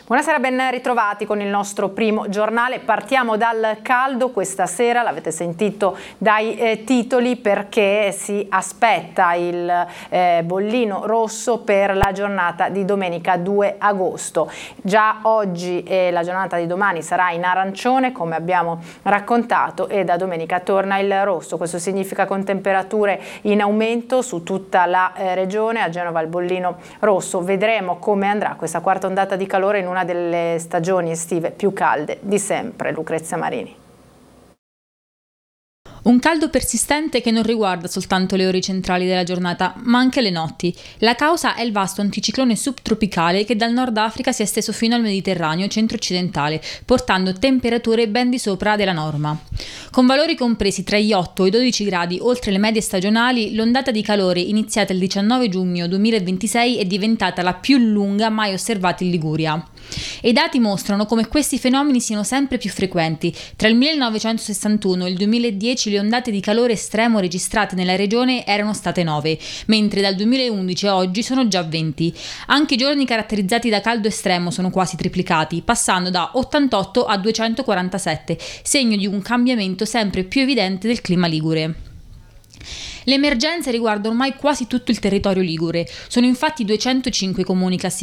Buonasera, ben ritrovati con il nostro primo giornale. Partiamo dal caldo questa sera, l'avete sentito dai titoli, perché si aspetta il bollino rosso per la giornata di domenica 2 agosto. Già oggi e la giornata di domani sarà in arancione, come abbiamo raccontato, e da domenica torna il rosso. Questo significa con temperature in aumento su tutta la regione. A Genova il bollino rosso. Vedremo come andrà questa quarta ondata di calore in una delle stagioni estive più calde di sempre. Lucrezia Marini. Un caldo persistente che non riguarda soltanto le ore centrali della giornata, ma anche le notti. La causa è il vasto anticiclone subtropicale che dal Nord Africa si è esteso fino al Mediterraneo centro-occidentale, portando temperature ben di sopra della norma. Con valori compresi tra gli 8 e i 12 gradi oltre le medie stagionali, l'ondata di calore iniziata il 19 giugno 2026 è diventata la più lunga mai osservata in Liguria. E i dati mostrano come questi fenomeni siano sempre più frequenti. Tra il 1961 e il 2010 le ondate di calore estremo registrate nella regione erano state 9, mentre dal 2011 a oggi sono già 20. Anche i giorni caratterizzati da caldo estremo sono quasi triplicati, passando da 88 a 247, segno di un cambiamento sempre più evidente del clima ligure. Le emergenze riguardano ormai quasi tutto il territorio ligure. Sono infatti 205 comuni classificati